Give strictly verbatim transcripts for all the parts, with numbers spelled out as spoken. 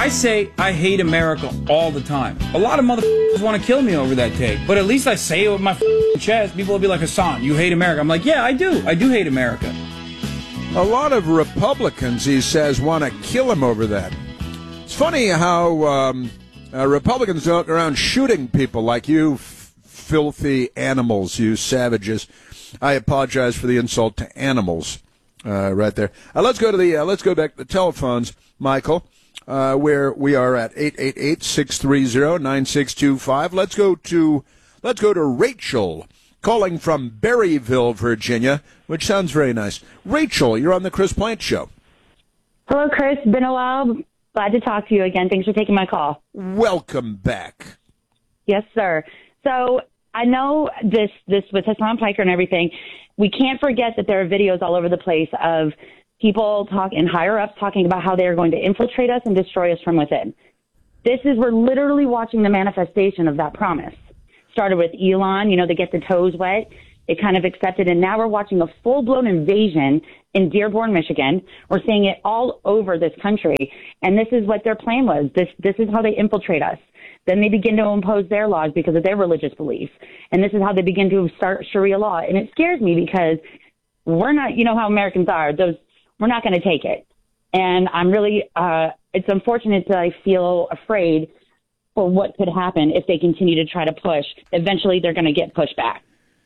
I say I hate America all the time. A lot of motherfuckers want to kill me over that take, but at least I say it with my chest. People will be like, Hassan, you hate America. I'm like, yeah, I do. I do hate America. A lot of Republicans, he says, want to kill him over that. It's funny how um, uh, Republicans go around shooting people like you f- filthy animals, you savages. I apologize for the insult to animals uh, right there. Uh, let's go to the uh, let's go back to the telephones, Michael, uh, where we are at eight eight eight, six three zero, nine six two five. Let's go to let's go to Rachel, calling from Berryville, Virginia, which sounds very nice. Rachel, you're on the Chris Plante Show. Hello, Chris. Been a while. Glad to talk to you again. Thanks for taking my call. Welcome back. Yes, sir. So I know this, this with Hassan Piker and everything, we can't forget that there are videos all over the place of people talk and higher ups talking about how they are going to infiltrate us and destroy us from within. This is, we're literally watching the manifestation of that promise. Started with Elon, you know, they get the toes wet. It kind of accepted, and now we're watching a full-blown invasion in Dearborn, Michigan. We're seeing it all over this country, and this is what their plan was. This this is how they infiltrate us. Then they begin to impose their laws because of their religious beliefs, and this is how they begin to start Sharia law. And it scares me because we're not, you know how Americans are. Those we're not going to take it, and I'm really. Uh, it's unfortunate that I feel afraid for what could happen if they continue to try to push. Eventually, they're going to get pushed back.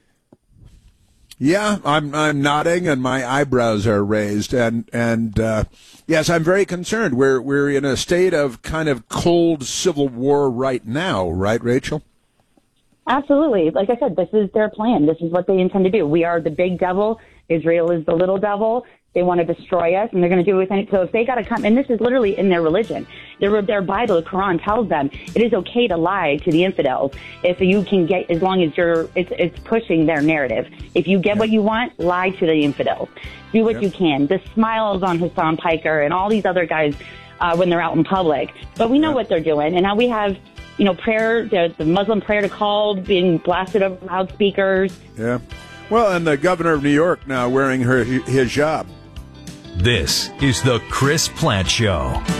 Yeah, I'm I'm nodding and my eyebrows are raised, and and uh, yes, I'm very concerned. We're we're in a state of kind of cold civil war right now, right, Rachel? Absolutely. Like I said, this is their plan. This is what they intend to do. We are the big devil. Israel is the little devil. They want to destroy us, and they're going to do it with any. So if they got to come, and this is literally in their religion, their their Bible, the Quran tells them it is okay to lie to the infidels if you can get, as long as you're, it's it's pushing their narrative. If you get Yep. what you want, lie to the infidels. Do what Yep. you can. The smiles on Hassan Piker and all these other guys uh, when they're out in public, but we know Yep. what they're doing, and now we have, you know, prayer, the, the Muslim prayer to call being blasted over loudspeakers. Yeah. Well, and the governor of New York now wearing her hijab. This is the Chris Plante Show.